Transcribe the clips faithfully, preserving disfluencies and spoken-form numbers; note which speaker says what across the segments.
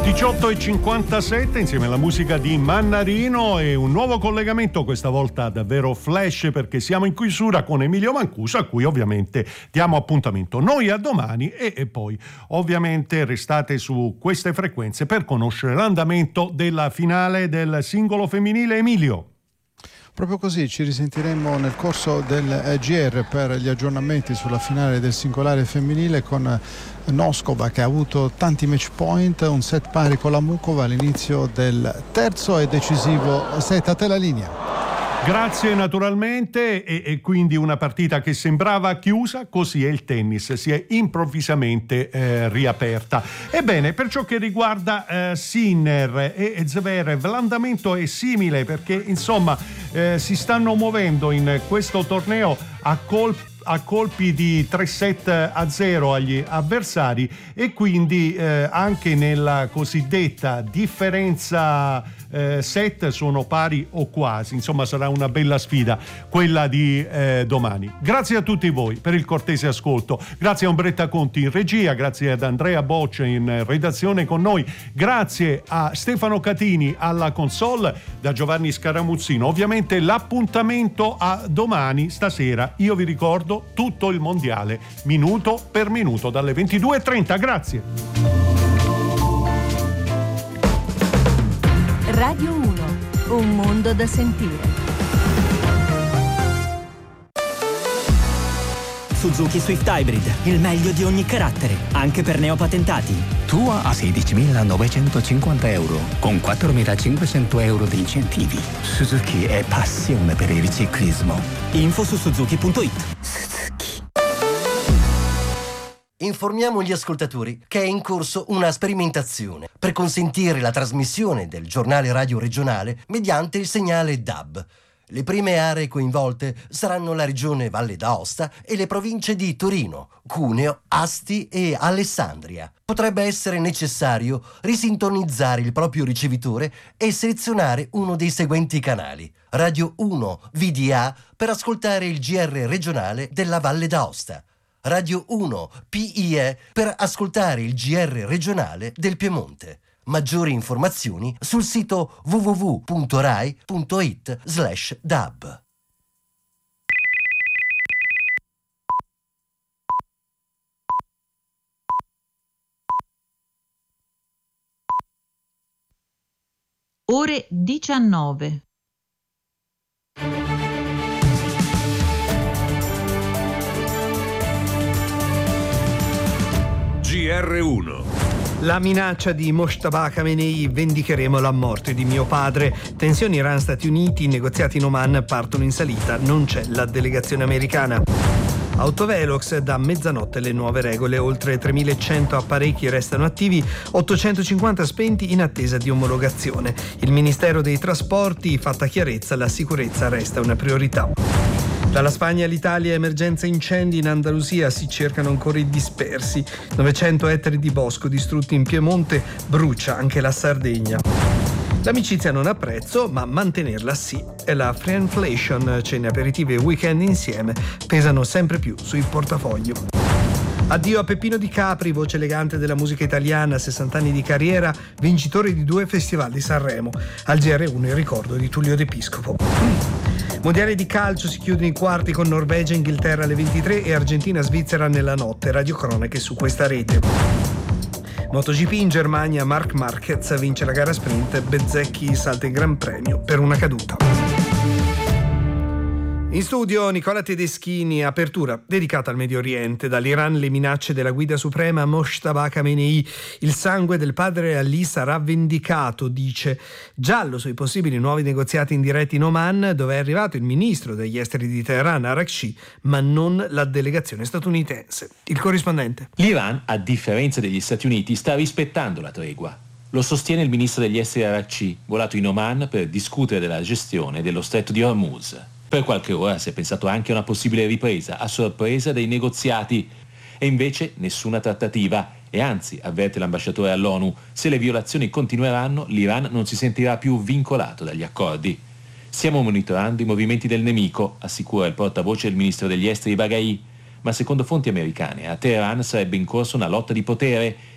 Speaker 1: diciotto e cinquantasette insieme alla musica di Mannarino e un nuovo collegamento, questa volta davvero flash perché siamo in chiusura con Emilio Mancuso, a cui ovviamente diamo appuntamento noi a domani e, e poi ovviamente restate su queste frequenze per conoscere l'andamento della finale del singolo femminile. Emilio.
Speaker 2: Proprio così, ci risentiremo nel corso del G R per gli aggiornamenti sulla finale del singolare femminile con Noskova, che ha avuto tanti match point, un set pari con la Mukova all'inizio del terzo e decisivo set. A te la linea.
Speaker 1: Grazie naturalmente, e, e quindi una partita che sembrava chiusa, così è il tennis, si è improvvisamente eh, riaperta. Ebbene, per ciò che riguarda eh, Sinner e Zverev, l'andamento è simile perché insomma eh, si stanno muovendo in questo torneo a colpi a colpi di tre set a zero agli avversari e quindi eh, anche nella cosiddetta differenza eh, set sono pari o quasi, insomma sarà una bella sfida quella di eh, domani. Grazie a tutti voi per il cortese ascolto, grazie a Ombretta Conti in regia, grazie ad Andrea Boccia in redazione con noi, grazie a Stefano Catini alla console, da Giovanni Scaramuzzino. Ovviamente l'appuntamento a domani stasera, io vi ricordo tutto il mondiale minuto per minuto dalle ventidue e trenta. Grazie.
Speaker 3: Radio uno, un mondo da sentire.
Speaker 4: Suzuki Swift Hybrid, il meglio di ogni carattere, anche per neopatentati.
Speaker 5: Tua a sedicimilanovecentoscinquanta euro, con quattromilacinquecento euro di incentivi. Suzuki è passione per il ciclismo.
Speaker 4: Info su suzuki punto it.
Speaker 5: Suzuki.
Speaker 6: Informiamo gli ascoltatori che è in corso una sperimentazione per consentire la trasmissione del giornale radio regionale mediante il segnale D A B. Le prime aree coinvolte saranno la regione Valle d'Aosta e le province di Torino, Cuneo, Asti e Alessandria. Potrebbe essere necessario risintonizzare il proprio ricevitore e selezionare uno dei seguenti canali: Radio uno V D A per ascoltare il G R regionale della Valle d'Aosta, Radio uno P I E per ascoltare il G R regionale del Piemonte. Maggiori informazioni sul sito w w w punto rai punto it slash dab.
Speaker 7: Ore diciannove.
Speaker 8: G R uno.
Speaker 9: La minaccia di Mojtaba Khamenei: vendicheremo la morte di mio padre. Tensioni Iran-Stati Uniti, negoziati in Oman partono in salita, non c'è la delegazione americana. Autovelox, da mezzanotte le nuove regole, oltre tremilacento apparecchi restano attivi, ottocentocinquanta spenti in attesa di omologazione. Il Ministero dei Trasporti: fatta chiarezza, la sicurezza resta una priorità. Dalla Spagna all'Italia, emergenza incendi in Andalusia, si cercano ancora i dispersi. novecento ettari di bosco distrutti in Piemonte, brucia anche la Sardegna. L'amicizia non ha prezzo, ma mantenerla sì. E la Freeinflation, cene aperitive e weekend insieme, pesano sempre più sui portafogli. Addio a Peppino Di Capri, voce elegante della musica italiana, sessanta anni di carriera, vincitore di due festival di Sanremo. Al G R uno il ricordo di Tullio D'Episcopo. Mondiale di calcio, si chiudono i quarti con Norvegia e Inghilterra alle ventitré e Argentina-Svizzera nella notte. Radiocronache su questa rete. MotoGP in Germania, Marc Marquez vince la gara sprint, Bezzecchi salta il Gran Premio per una caduta. In studio Nicola Tedeschini, apertura dedicata al Medio Oriente. Dall'Iran le minacce della guida suprema Mojtaba Khamenei: il sangue del padre Ali sarà vendicato, dice. Giallo sui possibili nuovi negoziati indiretti in Oman, dove è arrivato il ministro degli esteri di Teheran Arakci, ma non la delegazione statunitense. Il corrispondente.
Speaker 10: L'Iran, a differenza degli Stati Uniti, sta rispettando la tregua. Lo sostiene il ministro degli esteri Arakci, volato in Oman per discutere della gestione dello stretto di Hormuz. Per qualche ora si è pensato anche a una possibile ripresa a sorpresa dei negoziati e invece nessuna trattativa e anzi, avverte l'ambasciatore all'ONU, se le violazioni continueranno l'Iran non si sentirà più vincolato dagli accordi. Stiamo monitorando i movimenti del nemico, assicura il portavoce del ministro degli esteri Baghai, ma secondo fonti americane a Teheran sarebbe in corso una lotta di potere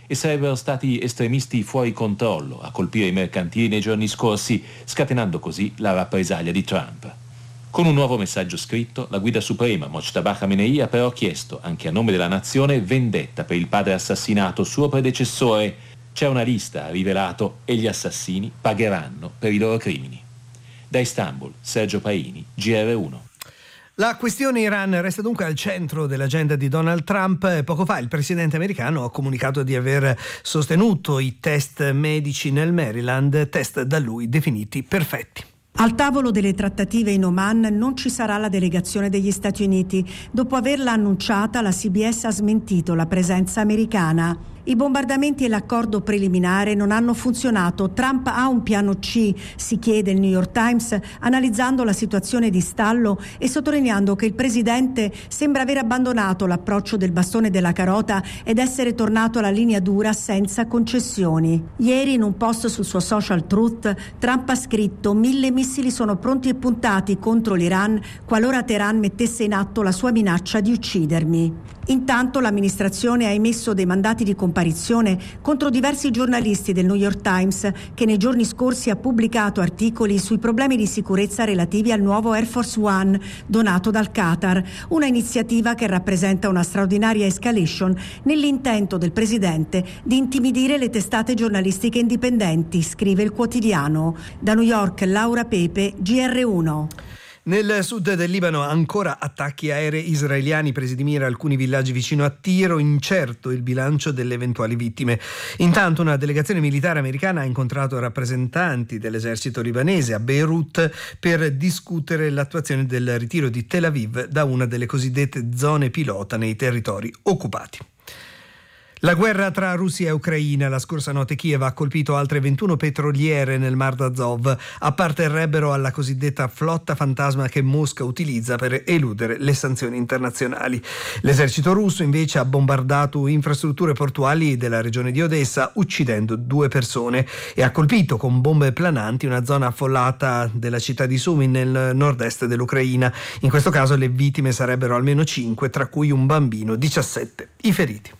Speaker 10: e sarebbero stati estremisti fuori controllo a colpire i mercantili nei giorni scorsi, scatenando così la rappresaglia di Trump. Con un nuovo messaggio scritto, la guida suprema Mojtaba Khamenei ha però chiesto, anche a nome della nazione, vendetta per il padre assassinato, suo predecessore. C'è una lista, ha rivelato, e gli assassini pagheranno per i loro crimini. Da Istanbul, Sergio Paini, G R uno.
Speaker 9: La questione Iran resta dunque al centro dell'agenda di Donald Trump. Poco fa il presidente americano ha comunicato di aver sostenuto i test medici nel Maryland, test da lui definiti perfetti.
Speaker 11: Al tavolo delle trattative in Oman non ci sarà la delegazione degli Stati Uniti. Dopo averla annunciata, la C B S ha smentito la presenza americana. I bombardamenti e l'accordo preliminare non hanno funzionato. Trump ha un piano C, si chiede il New York Times, analizzando la situazione di stallo e sottolineando che il presidente sembra aver abbandonato l'approccio del bastone della carota ed essere tornato alla linea dura senza concessioni. Ieri, in un post sul suo social Truth, Trump ha scritto: mille missili sono pronti e puntati contro l'Iran qualora Teheran mettesse in atto la sua minaccia di uccidermi. Intanto l'amministrazione ha emesso dei mandati di comparizione contro diversi giornalisti del New York Times, che nei giorni scorsi ha pubblicato articoli sui problemi di sicurezza relativi al nuovo Air Force One donato dal Qatar, una iniziativa che rappresenta una straordinaria escalation nell'intento del presidente di intimidire le testate giornalistiche indipendenti, scrive il quotidiano. Da New York, Laura Pepe, G R uno.
Speaker 9: Nel sud del Libano ancora attacchi aerei israeliani presi di mira alcuni villaggi vicino a Tiro, incerto il bilancio delle eventuali vittime. Intanto una delegazione militare americana ha incontrato rappresentanti dell'esercito libanese a Beirut per discutere l'attuazione del ritiro di Tel Aviv da una delle cosiddette zone pilota nei territori occupati. La guerra tra Russia e Ucraina. La scorsa notte Kiev ha colpito altre ventuno petroliere nel Mar d'Azov. Apparterrebbero alla cosiddetta flotta fantasma che Mosca utilizza per eludere le sanzioni internazionali. L'esercito russo invece ha bombardato infrastrutture portuali della regione di Odessa, uccidendo due persone, e ha colpito con bombe plananti una zona affollata della città di Sumy nel nord-est dell'Ucraina. In questo caso le vittime sarebbero almeno cinque, tra cui un bambino, diciassette i feriti.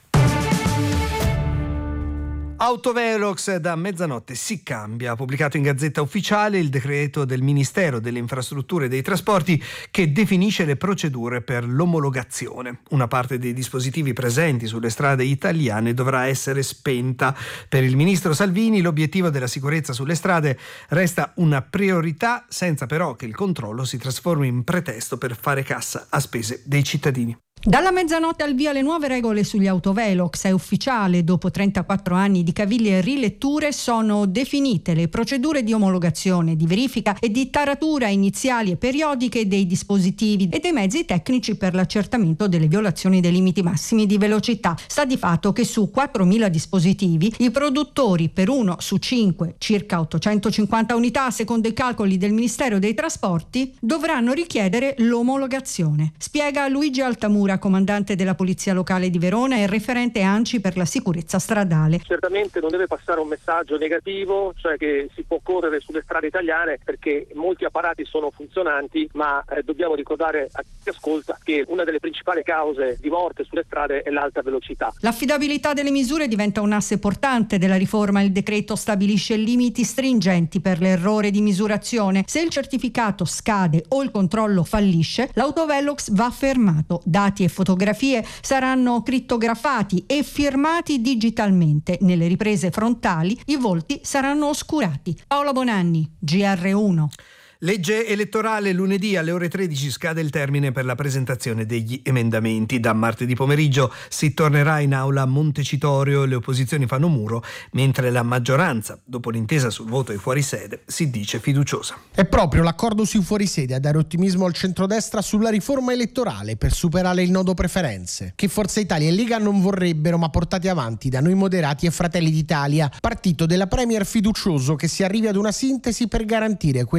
Speaker 9: Autovelox, da mezzanotte si cambia. Ha pubblicato in Gazzetta Ufficiale il decreto del Ministero delle Infrastrutture e dei Trasporti che definisce le procedure per l'omologazione. Una parte dei dispositivi presenti sulle strade italiane dovrà essere spenta. Per il ministro Salvini l'obiettivo della sicurezza sulle strade resta una priorità, senza però che il controllo si trasformi in pretesto per fare cassa a spese dei cittadini.
Speaker 12: Dalla mezzanotte al via le nuove regole sugli autovelox. È ufficiale: dopo trentaquattro anni di cavilli e riletture sono definite le procedure di omologazione, di verifica e di taratura iniziali e periodiche dei dispositivi e dei mezzi tecnici per l'accertamento delle violazioni dei limiti massimi di velocità. Sta di fatto che su quattromila dispositivi i produttori, per uno su cinque, circa ottocentocinquanta unità secondo i calcoli del Ministero dei Trasporti, dovranno richiedere l'omologazione. Spiega Luigi Altamura, comandante della Polizia Locale di Verona e referente ANCI per la sicurezza stradale.
Speaker 13: Certamente non deve passare un messaggio negativo, cioè che si può correre sulle strade italiane perché molti apparati sono funzionanti, ma eh, dobbiamo ricordare a chi ascolta che una delle principali cause di morte sulle strade è l'alta velocità.
Speaker 12: L'affidabilità delle misure diventa un asse portante della riforma. Il decreto stabilisce limiti stringenti per l'errore di misurazione. Se il certificato scade o il controllo fallisce, l'autovelox va fermato. Dati e fotografie saranno crittografati e firmati digitalmente. Nelle riprese frontali i volti saranno oscurati. Paola Bonanni, G R uno.
Speaker 9: Legge elettorale. Lunedì alle ore tredici scade il termine per la presentazione degli emendamenti. Da martedì pomeriggio si tornerà in aula a Montecitorio. Le opposizioni fanno muro, mentre la maggioranza, dopo l'intesa sul voto ai fuorisede, si dice fiduciosa.
Speaker 14: È proprio l'accordo sui fuorisede a dare ottimismo al centrodestra sulla riforma elettorale per superare il nodo preferenze, che Forza Italia e Lega non vorrebbero, ma portati avanti da Noi Moderati e Fratelli d'Italia, partito della Premier fiducioso che si arrivi ad una sintesi per garantire quella stabilità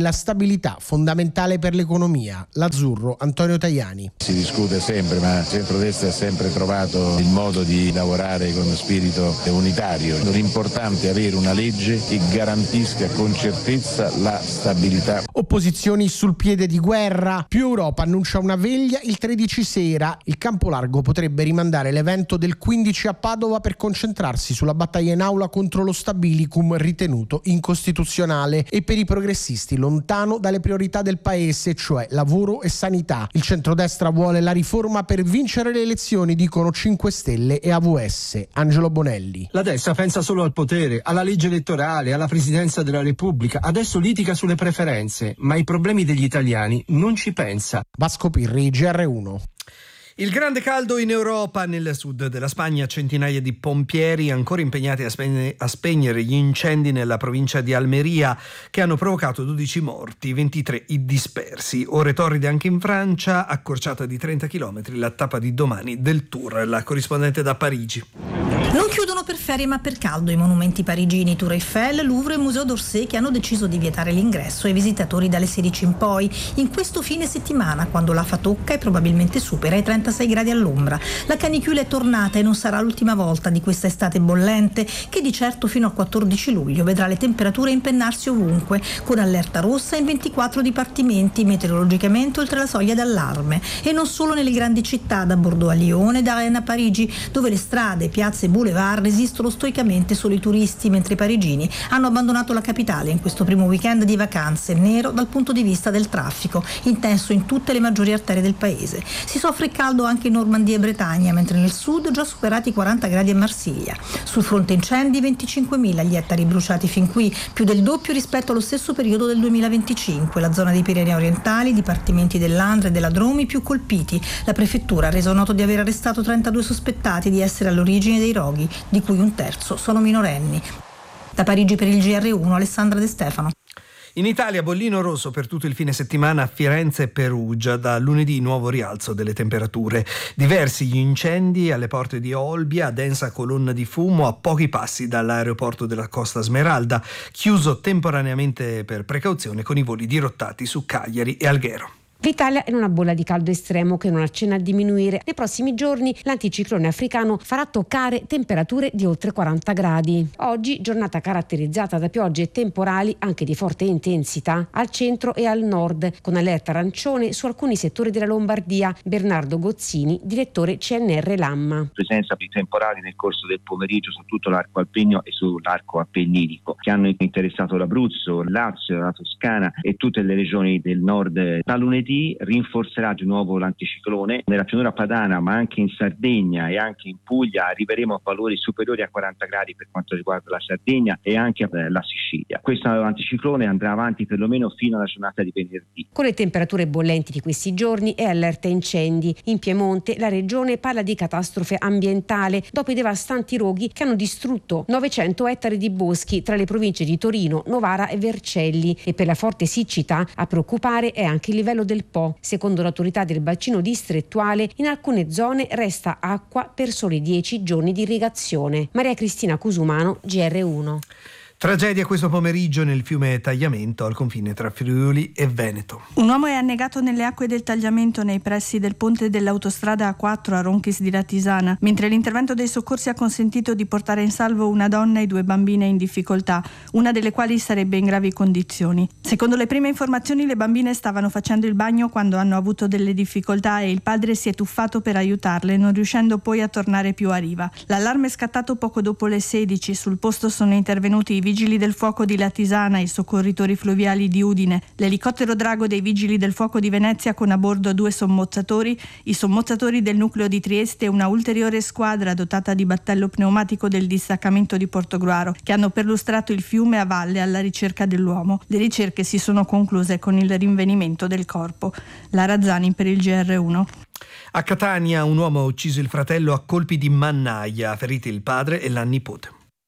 Speaker 14: stabilità, fondamentale per l'economia. L'azzurro, Antonio Tajani.
Speaker 15: Si discute sempre, ma il centrodestra ha sempre trovato il modo di lavorare con spirito unitario. L'importante è avere una legge che garantisca con certezza la stabilità.
Speaker 14: Opposizioni sul piede di guerra. Più Europa annuncia una veglia il tredici sera. Il campo largo potrebbe rimandare l'evento del quindici a Padova per concentrarsi sulla battaglia in aula contro lo stabilicum ritenuto incostituzionale e per i progressisti lontano dalle priorità del paese, cioè lavoro e sanità. Il centrodestra vuole la riforma per vincere le elezioni, dicono cinque Stelle e A V S. Angelo Bonelli.
Speaker 16: La destra pensa solo al potere, alla legge elettorale, alla presidenza della Repubblica. Adesso litiga sulle preferenze, ma ai problemi degli italiani non ci pensa.
Speaker 14: Vasco Pirri, G R uno.
Speaker 9: Il grande caldo in Europa. Nel sud della Spagna centinaia di pompieri ancora impegnati a, spegne, a spegnere gli incendi nella provincia di Almeria che hanno provocato dodici morti, ventitré i dispersi. Ore torride anche in Francia, accorciata di trenta chilometri la tappa di domani del Tour. La corrispondente da Parigi.
Speaker 17: Non chiudono per ferie ma per caldo i monumenti parigini Tour Eiffel, Louvre e Museo d'Orsay, che hanno deciso di vietare l'ingresso ai visitatori dalle sedici in poi, in questo fine settimana, quando l'afa tocca e probabilmente supera i trentasei gradi all'ombra. La canicchia è tornata e non sarà l'ultima volta di questa estate bollente, che di certo fino al quattordici luglio vedrà le temperature impennarsi ovunque, con allerta rossa in ventiquattro dipartimenti, meteorologicamente oltre la soglia d'allarme. E non solo nelle grandi città, da Bordeaux a Lione, da Rennes a Parigi, dove le strade, piazze e boulevard resistono stoicamente solo i turisti, mentre i parigini hanno abbandonato la capitale in questo primo weekend di vacanze, nero dal punto di vista del traffico, intenso in tutte le maggiori arterie del paese. Si soffre caldo anche in Normandia e Bretagna, mentre nel sud già superati i quaranta gradi a Marsiglia. Sul fronte incendi venticinquemila gli ettari bruciati fin qui, più del doppio rispetto allo stesso periodo del duemilaventicinque. La zona dei Pirenei orientali, dipartimenti dell'Andre e della Drôme più colpiti. La prefettura ha reso noto di aver arrestato trentadue sospettati di essere all'origine dei roghi, di cui un terzo sono minorenni. Da Parigi per il G R uno, Alessandra De Stefano.
Speaker 9: In Italia bollino rosso per tutto il fine settimana a Firenze e Perugia, da lunedì nuovo rialzo delle temperature. Diversi gli incendi alle porte di Olbia, densa colonna di fumo a pochi passi dall'aeroporto della Costa Smeralda, chiuso temporaneamente per precauzione con i voli dirottati su Cagliari e Alghero.
Speaker 18: L'Italia è in una bolla di caldo estremo che non accenna a diminuire. Nei prossimi giorni l'anticiclone africano farà toccare temperature di oltre quaranta gradi. Oggi giornata caratterizzata da piogge e temporali anche di forte intensità al centro e al nord, con allerta arancione su alcuni settori della Lombardia. Bernardo Gozzini, direttore C N R Lamma.
Speaker 19: Presenza di temporali nel corso del pomeriggio su tutto l'arco alpino e sull'arco appenninico, che hanno interessato l'Abruzzo, il Lazio, la Toscana e tutte le regioni del nord. Da lunedì rinforzerà di nuovo l'anticiclone nella pianura padana, ma anche in Sardegna e anche in Puglia arriveremo a valori superiori a quaranta gradi per quanto riguarda la Sardegna e anche la Sicilia. Questo anticiclone andrà avanti perlomeno fino alla giornata di venerdì.
Speaker 18: Con le temperature bollenti di questi giorni è allerta incendi. In Piemonte la regione parla di catastrofe ambientale dopo i devastanti roghi che hanno distrutto novecento ettari di boschi tra le province di Torino, Novara e Vercelli, e per la forte siccità a preoccupare è anche il livello del Po. Secondo l'autorità del bacino distrettuale, in alcune zone resta acqua per soli dieci giorni di irrigazione. Maria Cristina Cusumano, G R uno.
Speaker 9: Tragedia questo pomeriggio nel fiume Tagliamento al confine tra Friuli e Veneto.
Speaker 20: Un uomo è annegato nelle acque del Tagliamento nei pressi del ponte dell'autostrada A quattro a Ronchis di Latisana, mentre l'intervento dei soccorsi ha consentito di portare in salvo una donna e due bambine in difficoltà, una delle quali sarebbe in gravi condizioni. Secondo le prime informazioni le bambine stavano facendo il bagno quando hanno avuto delle difficoltà e il padre si è tuffato per aiutarle, non riuscendo poi a tornare più a riva. L'allarme è scattato poco dopo le sedici, sul posto sono intervenuti i Vigili del Fuoco di Latisana e i soccorritori fluviali di Udine, l'elicottero drago dei Vigili del Fuoco di Venezia con a bordo due sommozzatori, i sommozzatori del nucleo di Trieste e una ulteriore squadra dotata di battello pneumatico del distaccamento di Portogruaro, che hanno perlustrato il fiume a valle alla ricerca dell'uomo. Le ricerche si sono concluse con il rinvenimento del corpo. Lara Zani per il G R uno.
Speaker 9: A Catania un uomo ha ucciso il fratello a colpi di mannaia, feriti il padre e la nipote.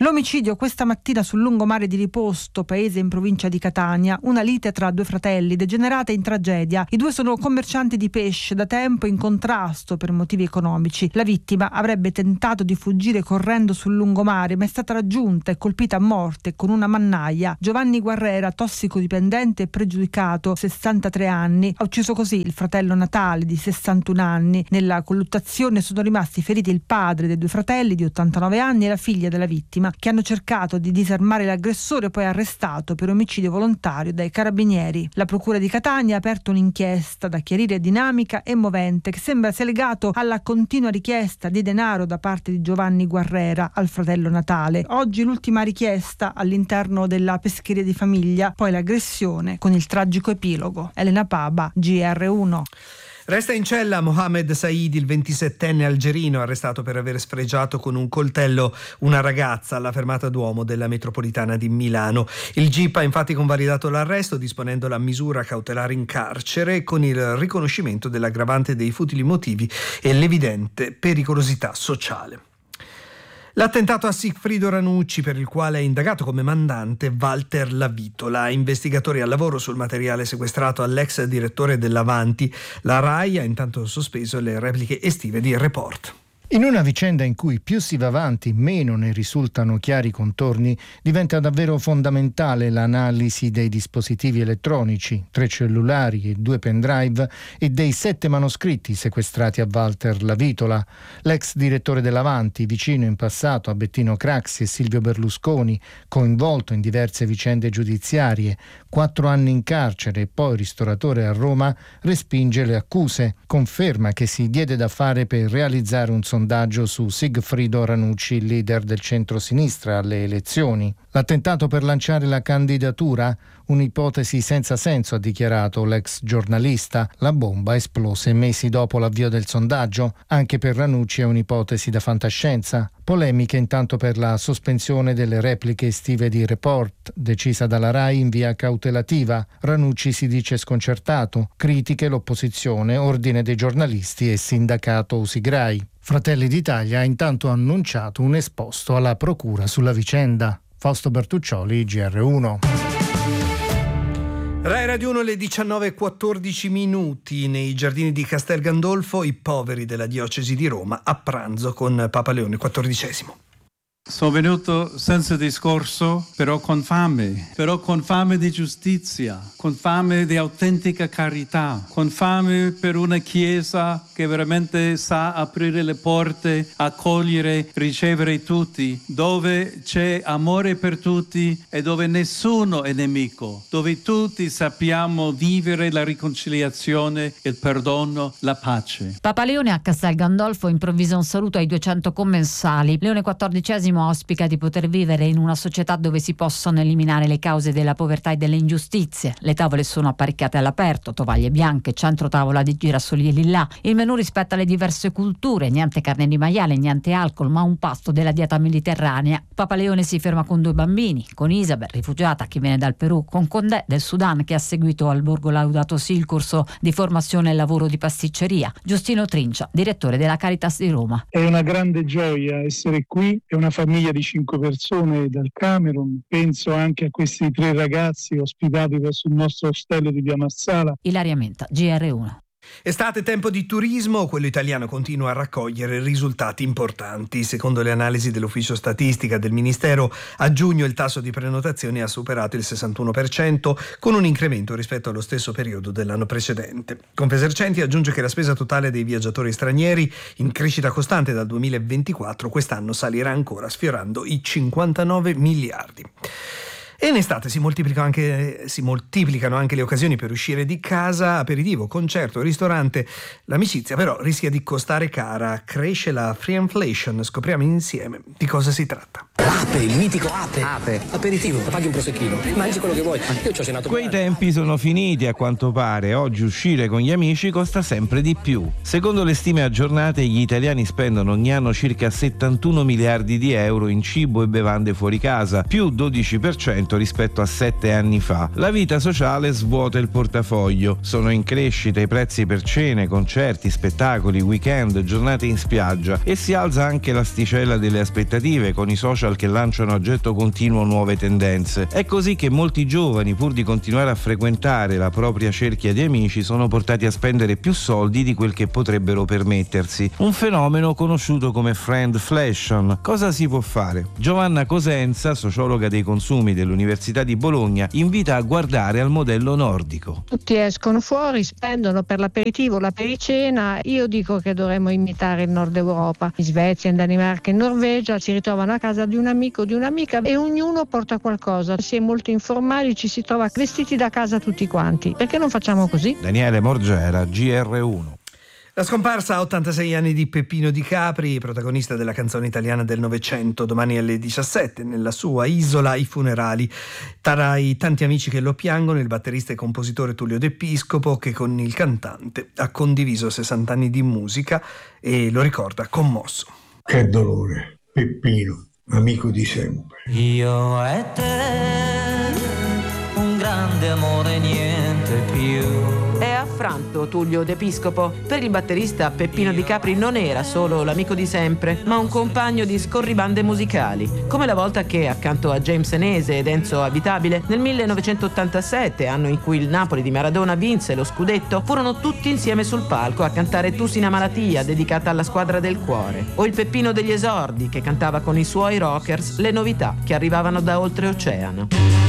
Speaker 21: L'omicidio questa mattina sul lungomare di Riposto, paese in provincia di Catania, una lite tra due fratelli degenerata in tragedia. I due sono commercianti di pesce, da tempo in contrasto per motivi economici. La vittima avrebbe tentato di fuggire correndo sul lungomare, ma è stata raggiunta e colpita a morte con una mannaia. Giovanni Guerrera, tossicodipendente e pregiudicato, sessantatré anni, ha ucciso così il fratello Natale di sessantuno anni. Nella colluttazione sono rimasti feriti il padre dei due fratelli di ottantanove anni e la figlia della vittima, che hanno cercato di disarmare l'aggressore, poi arrestato per omicidio volontario dai carabinieri. La procura di Catania ha aperto un'inchiesta da chiarire dinamica e movente, che sembra sia legato alla continua richiesta di denaro da parte di Giovanni Guerrera al fratello Natale. Oggi l'ultima richiesta all'interno della pescheria di famiglia, poi l'aggressione con il tragico epilogo. Elena Paba, G R uno.
Speaker 9: Resta in cella Mohamed Said, il ventisettenne algerino, arrestato per aver sfregiato con un coltello una ragazza alla fermata Duomo della metropolitana di Milano. Il G I P ha infatti convalidato l'arresto, disponendo la misura cautelare in carcere con il riconoscimento dell'aggravante dei futili motivi e l'evidente pericolosità sociale. L'attentato a Sigfrido Ranucci, per il quale è indagato come mandante Walter Lavitola, investigatore al lavoro sul materiale sequestrato all'ex direttore dell'Avanti. La RAI ha intanto sospeso le repliche estive di Report.
Speaker 22: In una vicenda in cui più si va avanti, meno ne risultano chiari contorni, diventa davvero fondamentale l'analisi dei dispositivi elettronici, tre cellulari e due pendrive, e dei sette manoscritti sequestrati a Walter Lavitola, l'ex direttore dell'Avanti, vicino in passato a Bettino Craxi e Silvio Berlusconi, coinvolto in diverse vicende giudiziarie, quattro anni in carcere e poi ristoratore a Roma, respinge le accuse, conferma che si diede da fare per realizzare un sondaggio su Sigfrido Ranucci, il leader del centro-sinistra alle elezioni. L'attentato per lanciare la candidatura? Un'ipotesi senza senso, ha dichiarato l'ex giornalista. La bomba esplose mesi dopo l'avvio del sondaggio. Anche per Ranucci è un'ipotesi da fantascienza. Polemiche intanto per la sospensione delle repliche estive di Report, decisa dalla RAI in via cautelativa. Ranucci si dice sconcertato. Critiche l'opposizione, ordine dei giornalisti e sindacato Usigrai. Fratelli d'Italia ha intanto annunciato un esposto alla procura sulla vicenda. Fausto Bertuccioli, G R uno.
Speaker 9: Rai Radio uno, le diciannove e quattordici minuti. Nei giardini di Castel Gandolfo, i poveri della diocesi di Roma a pranzo con Papa Leone quattordicesimo.
Speaker 23: Sono venuto senza discorso, però con fame, però con fame di giustizia, con fame di autentica carità, con fame per una chiesa che veramente sa aprire le porte, accogliere, ricevere tutti, dove c'è amore per tutti e dove nessuno è nemico, dove tutti sappiamo vivere la riconciliazione, il perdono, la pace.
Speaker 24: Papa Leone a Castel Gandolfo improvvisa un saluto ai duecento commensali. Leone quattordicesimo auspica di poter vivere in una società dove si possono eliminare le cause della povertà e delle ingiustizie. Le tavole sono apparecchiate all'aperto, tovaglie bianche, centro tavola di girasoli e lillà. Il menù rispetta le diverse culture, niente carne di maiale, niente alcol, ma un pasto della dieta mediterranea. Papa Leone si ferma con due bambini, con Isabel, rifugiata che viene dal Perù, con Condé del Sudan, che ha seguito al Borgo Laudato Si il corso di formazione e lavoro di pasticceria. Giustino Trincia, direttore della Caritas di Roma.
Speaker 25: È una grande gioia essere qui, è una famiglia di cinque persone dal Camerun. Penso anche a questi tre ragazzi ospitati presso il nostro ostello di Via Marsala.
Speaker 24: Ilaria Menta, G R uno.
Speaker 9: Estate, tempo di turismo, quello italiano continua a raccogliere risultati importanti. Secondo le analisi dell'Ufficio Statistica del Ministero, a giugno il tasso di prenotazioni ha superato il sessantuno per cento, con un incremento rispetto allo stesso periodo dell'anno precedente. Confesercenti aggiunge che la spesa totale dei viaggiatori stranieri, in crescita costante dal duemilaventiquattro, quest'anno salirà ancora, sfiorando i cinquantanove miliardi. E in estate si moltiplicano anche, si moltiplicano anche le occasioni per uscire di casa, aperitivo, concerto, ristorante. L'amicizia però rischia di costare cara, cresce la free inflation. Scopriamo insieme di cosa si tratta.
Speaker 26: Ape, il mitico Ape. Ape. Aperitivo, paghi un prosecchino, mangi quello che vuoi. Io ci ho cenato.
Speaker 27: Quei tempi sono finiti a quanto pare. Oggi uscire con gli amici costa sempre di più. Secondo le stime aggiornate, gli italiani spendono ogni anno circa settantuno miliardi di euro in cibo e bevande fuori casa, più dodici per cento rispetto a sette anni fa. La vita sociale svuota il portafoglio. Sono in crescita i prezzi per cene, concerti, spettacoli, weekend, giornate in spiaggia, e si alza anche l'asticella delle aspettative, con i social che che lanciano a getto continuo nuove tendenze. È così che molti giovani, pur di continuare a frequentare la propria cerchia di amici, sono portati a spendere più soldi di quel che potrebbero permettersi. Un fenomeno conosciuto come friendflation. Cosa si può fare? Giovanna Cosenza, sociologa dei consumi dell'Università di Bologna, invita a guardare al modello nordico.
Speaker 1: Tutti escono fuori, spendono per l'aperitivo, la pericena. Io dico che dovremmo imitare il nord Europa. In Svezia, in Danimarca, in Norvegia si ritrovano a casa di un amico o di un'amica e ognuno porta qualcosa. Si è molto informali, ci si trova vestiti da casa tutti quanti. Perché non facciamo così?
Speaker 27: Daniele Morgera, G R uno.
Speaker 9: La scomparsa a ottantasei anni di Peppino Di Capri, protagonista della canzone italiana del Novecento. Domani alle diciassette nella sua isola i funerali. Tra i tanti amici che lo piangono, il batterista e compositore Tullio De Piscopo, che con il cantante ha condiviso sessanta anni di musica e lo ricorda commosso.
Speaker 2: Che dolore, Peppino, amico di sempre.
Speaker 3: Io e te, un grande amore, niente più.
Speaker 4: È affranto Tullio De Piscopo. Per il batterista Peppino Di Capri non era solo l'amico di sempre, ma un compagno di scorribande musicali, come la volta che accanto a James Senese ed Enzo Abitabile nel millenovecentottantasette, anno in cui il Napoli di Maradona vinse lo scudetto, furono tutti insieme sul palco a cantare Tu sina malatia, dedicata alla squadra del cuore, o il Peppino degli esordi che cantava con i suoi rockers le novità che arrivavano da oltreoceano.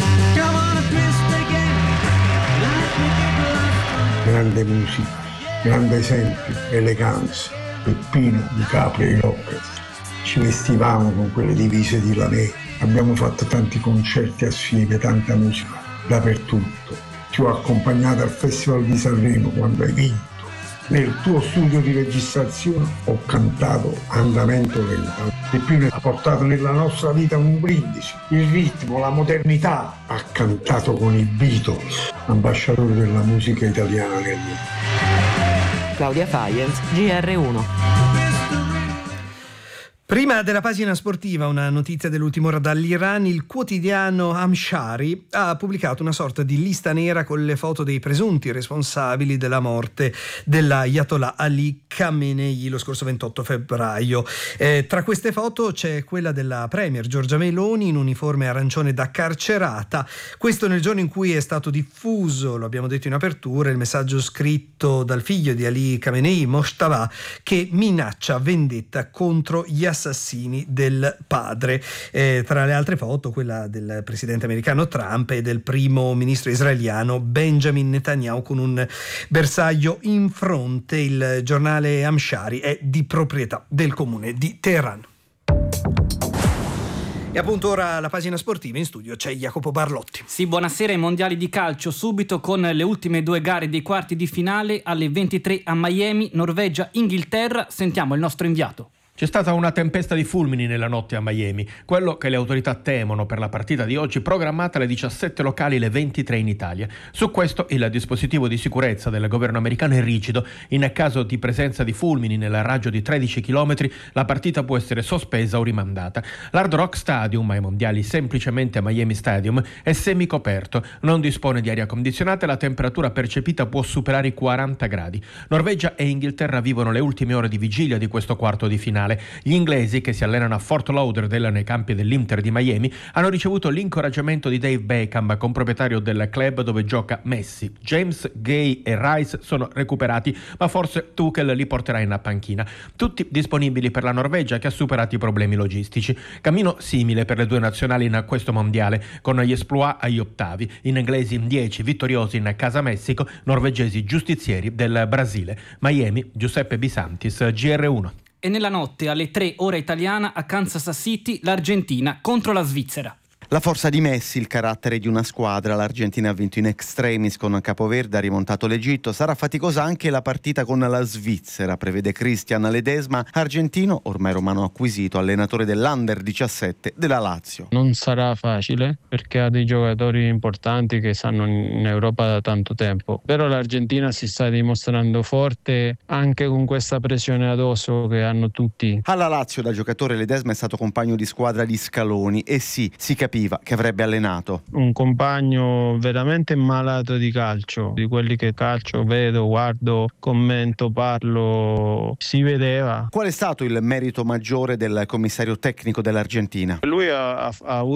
Speaker 2: Grande musica, grande esempio, eleganza, Peppino Di Capri e i Rockers. Ci vestivamo con quelle divise di Lanè, abbiamo fatto tanti concerti assieme, tanta musica, dappertutto. Ti ho accompagnato al Festival di Sanremo quando hai vinto. Nel tuo studio di registrazione ho cantato Andamento lento. Peppino ha portato nella nostra vita un brindisi, il ritmo, la modernità. Ha cantato con i Beatles, ambasciatori della musica italiana nel mondo.
Speaker 4: Claudia Faiens, G R uno.
Speaker 9: Prima della pagina sportiva, una notizia dell'ultima ora dall'Iran. Il quotidiano Amshari ha pubblicato una sorta di lista nera con le foto dei presunti responsabili della morte dell'Ayatollah Ali Khamenei lo scorso ventotto febbraio. Eh, tra queste foto c'è quella della premier Giorgia Meloni in uniforme arancione da carcerata. Questo nel giorno in cui è stato diffuso, lo abbiamo detto in apertura, il messaggio scritto dal figlio di Ali Khamenei, Mojtaba, che minaccia vendetta contro gli assassini del padre. Eh, tra le altre foto quella del presidente americano Trump e del primo ministro israeliano Benjamin Netanyahu con un bersaglio in fronte. Il giornale Amshari è di proprietà del comune di Teheran. E appunto ora la pagina sportiva, in studio c'è Jacopo Barlotti.
Speaker 5: Sì, buonasera. Ai mondiali di calcio, subito con le ultime due gare dei quarti di finale alle ventitré a Miami, Norvegia-Inghilterra. Sentiamo il nostro inviato.
Speaker 6: C'è stata una tempesta di fulmini nella notte a Miami, quello che le autorità temono per la partita di oggi programmata alle diciassette locali, le ventitré in Italia. Su questo il dispositivo di sicurezza del governo americano è rigido. In caso di presenza di fulmini nel raggio di tredici chilometri, la partita può essere sospesa o rimandata. L'Hard Rock Stadium, ai mondiali semplicemente Miami Stadium, è semicoperto, non dispone di aria condizionata e la temperatura percepita può superare i quaranta gradi. Norvegia e Inghilterra vivono le ultime ore di vigilia di questo quarto di finale. Gli inglesi, che si allenano a Fort Lauderdale nei campi dell'Inter di Miami, hanno ricevuto l'incoraggiamento di Dave Beckham, comproprietario del club dove gioca Messi. James, Gay e Rice sono recuperati, ma forse Tuchel li porterà in panchina. Tutti disponibili per la Norvegia, che ha superato i problemi logistici. Cammino simile per le due nazionali in questo mondiale, con gli exploit agli ottavi, in inglesi dieci vittoriosi in casa Messico, norvegesi giustizieri del Brasile. Miami, Giuseppe Bisantis, G R uno.
Speaker 5: E nella notte alle tre ora italiana a Kansas City l'Argentina contro la Svizzera.
Speaker 7: La forza di Messi, il carattere di una squadra. L'Argentina ha vinto in extremis con Capoverde, ha rimontato l'Egitto. Sarà faticosa anche la partita con la Svizzera, prevede Cristian Ledesma, argentino, ormai romano acquisito, allenatore dell'Under diciassette della Lazio.
Speaker 28: Non sarà facile perché ha dei giocatori importanti che stanno in Europa da tanto tempo, però l'Argentina si sta dimostrando forte anche con questa pressione addosso che hanno tutti.
Speaker 7: Alla Lazio da giocatore Ledesma è stato compagno di squadra di Scaloni e sì, si capisce sportiva che avrebbe allenato.
Speaker 28: Un compagno veramente malato di calcio, di quelli che calcio vedo, guardo, commento, parlo, si vedeva.
Speaker 7: Qual è stato il merito maggiore del commissario tecnico dell'Argentina?
Speaker 28: Lui ha, ha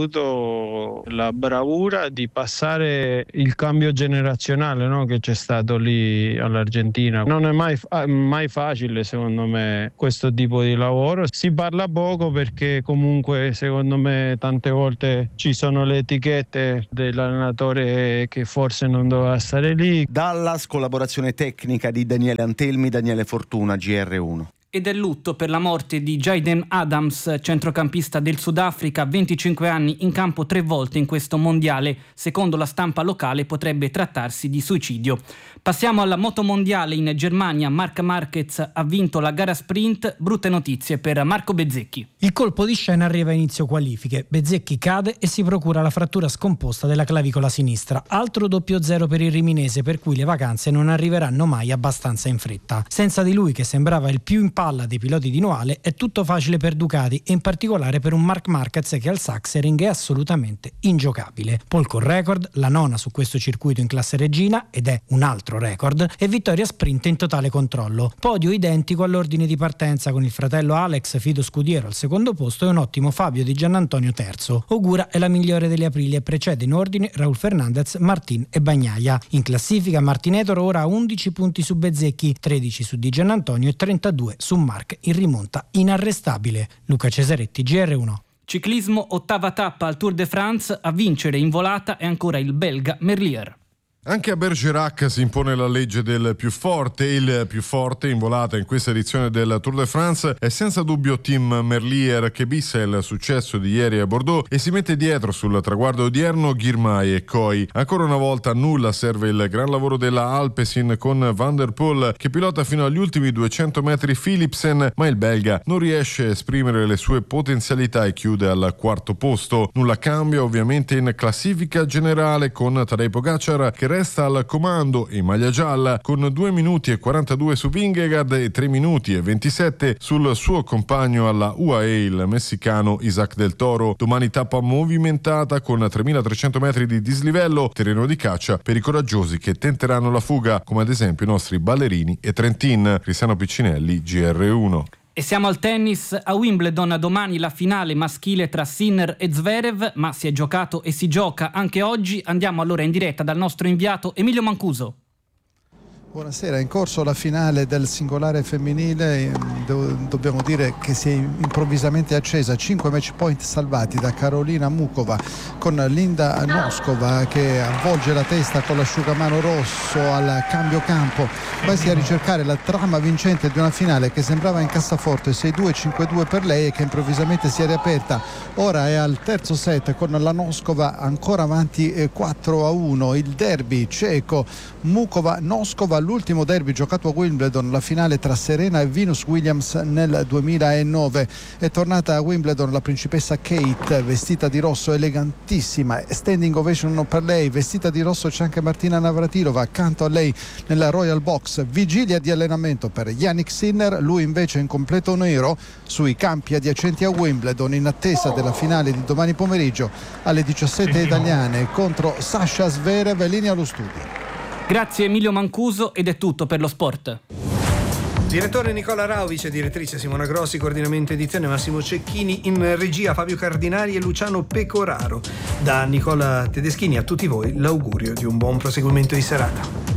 Speaker 28: avuto la bravura di passare il cambio generazionale, no, che c'è stato lì all'Argentina. Non è mai, mai facile, secondo me, questo tipo di lavoro. Si parla poco perché comunque, secondo me, tante volte ci sono le etichette dell'allenatore che forse non doveva stare lì.
Speaker 7: Dallas, collaborazione tecnica di Daniele Antelmi, Daniele Fortuna, G R uno.
Speaker 5: Ed è lutto per la morte di Jaden Adams, centrocampista del Sudafrica, venticinque anni, in campo tre volte in questo mondiale. Secondo la stampa locale potrebbe trattarsi di suicidio. Passiamo alla motomondiale in Germania. Marc Marquez ha vinto la gara sprint. Brutte notizie per Marco Bezzecchi.
Speaker 8: Il colpo di scena arriva a inizio qualifiche. Bezzecchi cade e si procura la frattura scomposta della clavicola sinistra. Altro doppio zero per il riminese, per cui le vacanze non arriveranno mai abbastanza in fretta. Senza di lui, che sembrava il più in palla dei piloti di Noale, è tutto facile per Ducati e in particolare per un Marc Marquez che al Sachsenring è assolutamente ingiocabile. Pole con record, la nona su questo circuito in classe regina ed è un altro record, e vittoria sprint in totale controllo. Podio identico all'ordine di partenza con il fratello Alex Fido Scudiero al secondo posto e un ottimo Fabio Di Giannantonio terzo. Ogura è la migliore delle Aprilie e precede in ordine Raul Fernandez, Martin e Bagnaia. In classifica Martinetto ora ha undici punti su Bezzecchi, tredici su Di Giannantonio e trentadue su Marc in rimonta inarrestabile. Luca Cesaretti, G R uno.
Speaker 5: Ciclismo, ottava tappa al Tour de France. A vincere in volata è ancora il belga Merlier.
Speaker 10: Anche a Bergerac si impone la legge del più forte. Il più forte in volata in questa edizione del Tour de France è senza dubbio Tim Merlier, che bissa il successo di ieri a Bordeaux e si mette dietro sul traguardo odierno Girmay e Coy. Ancora una volta a nulla serve il gran lavoro della Alpecin con Van der Poel, che pilota fino agli ultimi duecento metri Philipsen, ma il belga non riesce a esprimere le sue potenzialità e chiude al quarto posto. Nulla cambia ovviamente in classifica generale, con Tadej Pogacar che resta al comando in maglia gialla con due minuti e quarantadue su Vingegaard e tre minuti e ventisette sul suo compagno alla U A E, il messicano Isaac Del Toro. Domani tappa movimentata con tremilatrecento metri di dislivello, terreno di caccia per i coraggiosi che tenteranno la fuga, come ad esempio i nostri ballerini e Trentin. Cristiano Piccinelli, G R uno.
Speaker 5: E siamo al tennis. A Wimbledon domani la finale maschile tra Sinner e Zverev, ma si è giocato e si gioca anche oggi. Andiamo allora in diretta dal nostro inviato Emilio Mancuso.
Speaker 11: Buonasera, è in corso la finale del singolare femminile. Do- dobbiamo dire che si è improvvisamente accesa. Cinque match point salvati da Karolina Mukova, con Linda Noskova che avvolge la testa con l'asciugamano rosso al cambio campo. Basti a ricercare la trama vincente di una finale che sembrava in cassaforte sei due cinque due per lei e che improvvisamente si è riaperta. Ora è al terzo set con la Noskova ancora avanti quattro a uno. Il derby ceco Mukova-Noskova, l'ultimo derby giocato a Wimbledon, la finale tra Serena e Venus Williams nel duemilanove. È tornata a Wimbledon la principessa Kate, vestita di rosso, elegantissima, standing ovation per lei. Vestita di rosso c'è anche Martina Navratilova accanto a lei nella Royal Box. Vigilia di allenamento per Yannick Sinner, lui invece in completo nero sui campi adiacenti a Wimbledon, in attesa della finale di domani pomeriggio alle diciassette italiane contro Sasha Zverev. Linea allo studio.
Speaker 5: Grazie Emilio Mancuso, ed è tutto per lo sport.
Speaker 9: Direttore Nicola Rao, vice direttrice Simona Grossi, coordinamento edizione Massimo Cecchini, in regia Fabio Cardinali e Luciano Pecoraro. Da Nicola Tedeschini a tutti voi l'augurio di un buon proseguimento di serata.